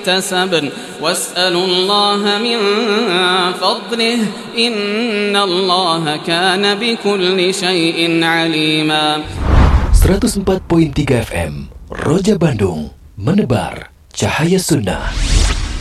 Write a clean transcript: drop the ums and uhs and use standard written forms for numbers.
اكتسبن واسألوا الله من فضله إن الله كان بكل شيء عليما. 104.3 FM Roja Bandung, menebar cahaya sunnah.